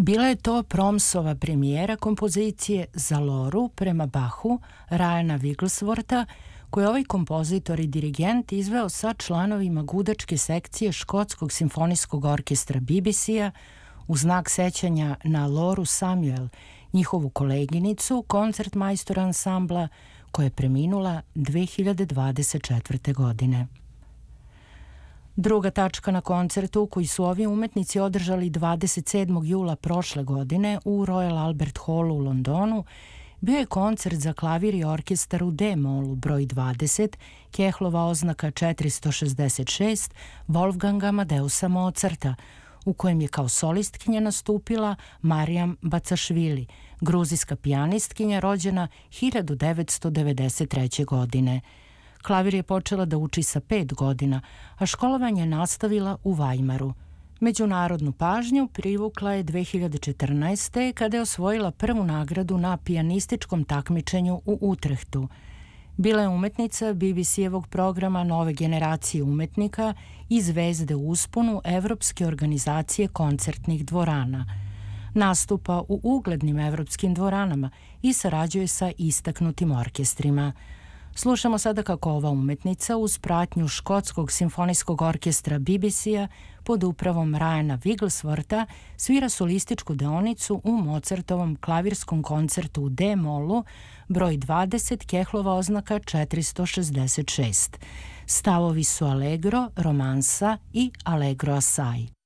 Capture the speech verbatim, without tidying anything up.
Bila je to Brahmsova premijera kompozicije za loru prema Bachu, Ryana Wiggleswortha, koji je ovaj kompozitor i dirigent izveo sa članovima gudačke sekcije Škotskog simfonijskog orkestra B B C-a u znak sećanja na Loru Samuel, njihovu koleginicu, koncertmajstor ansambla, koja je preminula dve hiljade dvadeset četvrte. godine. Druga tačka na koncertu koji su ovi umetnici održali dvadeset sedmog jula prošle godine u Royal Albert Hallu u Londonu bio je koncert za klavir i orkestar u D-molu broj dvadeset, Kehlova oznaka četiristo šezdeset šest, Wolfganga Amadeusa Mozarta, u kojem je kao solistkinja nastupila Marijam Bacašvili, gruzijska pijanistkinja rođena hiljadu devetsto devedeset treće. godine. Klavir je počela da uči sa pet godina, a školovanje nastavila u Vajmaru. Međunarodnu pažnju privukla je dve hiljade četrnaeste. kada je osvojila prvu nagradu na pijanističkom takmičenju u Utrehtu. Bila je umetnica B B C-evog programa Nove generacije umetnika i zvezde u usponu Evropske organizacije koncertnih dvorana. Nastupa u uglednim evropskim dvoranama i sarađuje sa istaknutim orkestrima. Slušamo sada kako ova umetnica uz pratnju Škotskog simfonijskog orkestra B B C-a pod upravom Ryana Wiggleswortha svira solističku deonicu u Mozartovom klavirskom koncertu u D-molu broj dvadeset, Kehlova oznaka četiristo šezdeset šest. Stavovi su Allegro, romansa i Allegro assai.